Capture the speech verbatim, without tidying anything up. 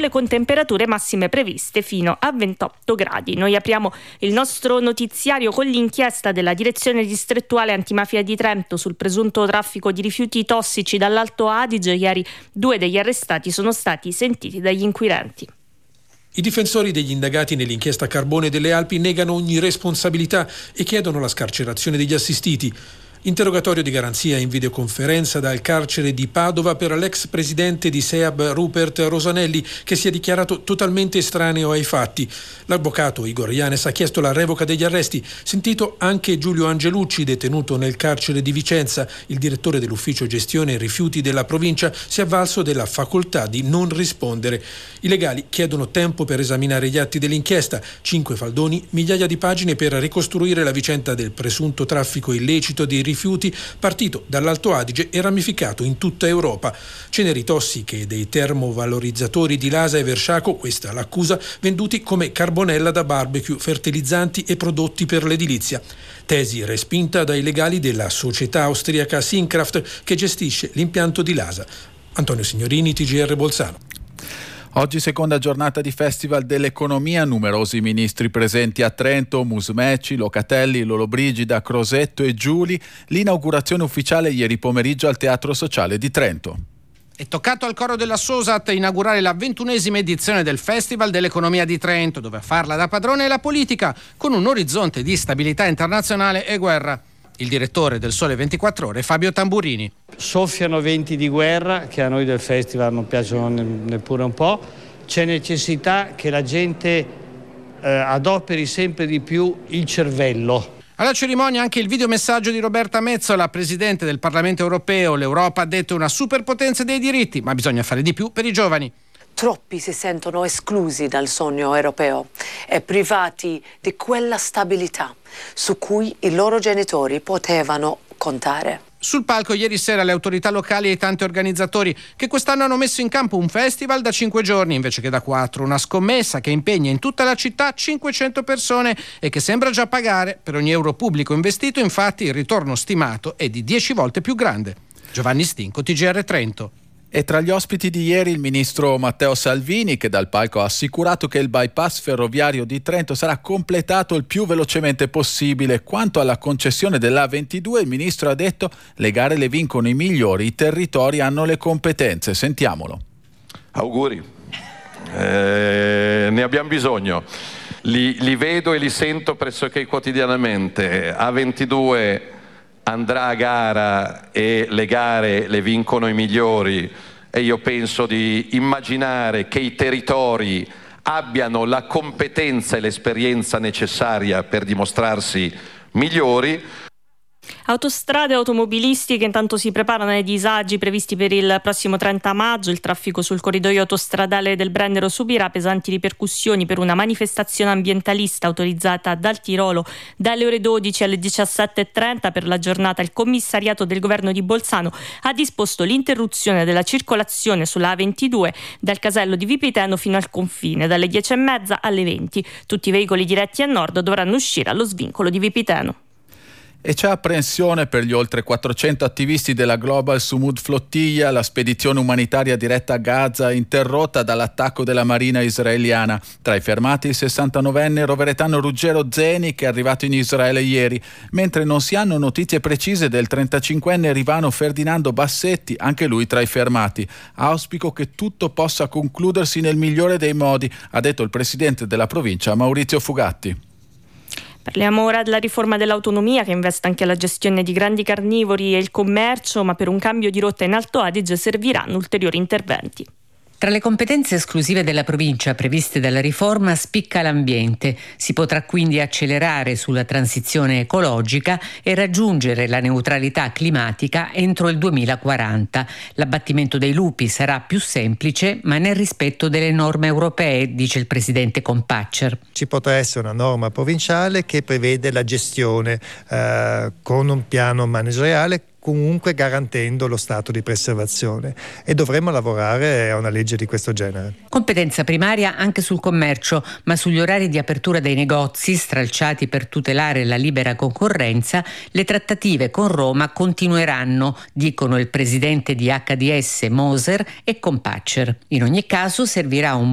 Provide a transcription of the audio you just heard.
sole con temperature massime previste fino a ventotto gradi. Noi apriamo il nostro notiziario con l'inchiesta della Direzione Distrettuale Antimafia di Trento sul presunto traffico di rifiuti tossici dall'Alto Adige. Ieri due degli arrestati sono stati sentiti dagli inquirenti. I difensori degli indagati nell'inchiesta Carbone delle Alpi negano ogni responsabilità e chiedono la scarcerazione degli assistiti. Interrogatorio di garanzia in videoconferenza dal carcere di Padova per l'ex presidente di SEAB Rupert Rosanelli, che si è dichiarato totalmente estraneo ai fatti. L'avvocato Igor Yanes ha chiesto la revoca degli arresti. Sentito anche Giulio Angelucci, detenuto nel carcere di Vicenza. Il direttore dell'ufficio gestione rifiuti della provincia si è avvalso della facoltà di non rispondere. I legali chiedono tempo per esaminare gli atti dell'inchiesta. Cinque faldoni, migliaia di pagine per ricostruire la vicenda del presunto traffico illecito di rifiuti rifiuti partito dall'Alto Adige e ramificato in tutta Europa. Ceneri tossiche dei termovalorizzatori di Lasa e Versciaco, questa l'accusa, venduti come carbonella da barbecue, fertilizzanti e prodotti per l'edilizia. Tesi respinta dai legali della società austriaca Sincraft che gestisce l'impianto di Lasa. Antonio Signorini, T G R Bolzano. Oggi seconda giornata di Festival dell'Economia, numerosi ministri presenti a Trento, Musumeci, Locatelli, Lollobrigida, Crosetto e Giuli. L'inaugurazione ufficiale ieri pomeriggio al Teatro Sociale di Trento. È toccato al coro della Sosat inaugurare la ventunesima edizione del Festival dell'Economia di Trento, dove a farla da padrone è la politica, con un orizzonte di stabilità internazionale e guerra. Il direttore del Sole ventiquattro Ore, Fabio Tamburini. Soffiano venti di guerra che a noi del festival non piacciono neppure un po'. C'è necessità che la gente eh, adoperi sempre di più il cervello. Alla cerimonia anche il videomessaggio di Roberta Metsola, presidente del Parlamento europeo. L'Europa ha detto una superpotenza dei diritti, ma bisogna fare di più per i giovani. Troppi si sentono esclusi dal sogno europeo e privati di quella stabilità su cui i loro genitori potevano contare. Sul palco ieri sera le autorità locali e i tanti organizzatori che quest'anno hanno messo in campo un festival da cinque giorni invece che da quattro, una scommessa che impegna in tutta la città cinquecento persone e che sembra già pagare. Per ogni euro pubblico investito, infatti, il ritorno stimato è di dieci volte più grande. Giovanni Stinco, T G R Trento. E tra gli ospiti di ieri il ministro Matteo Salvini, che dal palco ha assicurato che il bypass ferroviario di Trento sarà completato il più velocemente possibile. Quanto alla concessione dell'A ventidue, il ministro ha detto: le gare le vincono i migliori, i territori hanno le competenze. Sentiamolo. Auguri, eh, ne abbiamo bisogno. Li, li vedo e li sento pressoché quotidianamente. A ventidue andrà a gara e le gare le vincono i migliori, e io penso di immaginare che i territori abbiano la competenza e l'esperienza necessaria per dimostrarsi migliori. Autostrade e automobilisti che intanto si preparano ai disagi previsti per il prossimo trenta maggio. Il traffico sul corridoio autostradale del Brennero subirà pesanti ripercussioni per una manifestazione ambientalista autorizzata dal Tirolo dalle ore dodici alle diciassette e trenta. Per la giornata il commissariato del governo di Bolzano ha disposto l'interruzione della circolazione sulla A ventidue dal casello di Vipiteno fino al confine dalle dieci e mezza alle venti. Tutti i veicoli diretti a nord dovranno uscire allo svincolo di Vipiteno. E c'è apprensione per gli oltre quattrocento attivisti della Global Sumud Flottiglia, la spedizione umanitaria diretta a Gaza interrotta dall'attacco della marina israeliana. Tra i fermati il sessantanovenne roveretano Ruggero Zeni, che è arrivato in Israele ieri, mentre non si hanno notizie precise del trentacinquenne rivano Ferdinando Bassetti, anche lui tra i fermati. Auspico che tutto possa concludersi nel migliore dei modi, ha detto il presidente della provincia Maurizio Fugatti. Parliamo ora della riforma dell'autonomia che investe anche la gestione di grandi carnivori e il commercio, ma per un cambio di rotta in Alto Adige serviranno ulteriori interventi. Tra le competenze esclusive della provincia previste dalla riforma spicca l'ambiente. Si potrà quindi accelerare sulla transizione ecologica e raggiungere la neutralità climatica entro il duemilaquaranta. L'abbattimento dei lupi sarà più semplice, ma nel rispetto delle norme europee, dice il presidente Compaccer. Ci potrà essere una norma provinciale che prevede la gestione eh, con un piano manageriale, comunque garantendo lo stato di preservazione, e dovremmo lavorare a una legge di questo genere. Competenza primaria anche sul commercio, ma sugli orari di apertura dei negozi, stralciati per tutelare la libera concorrenza, le trattative con Roma continueranno, dicono il presidente di acca di esse Moser e Compaccer. In ogni caso servirà un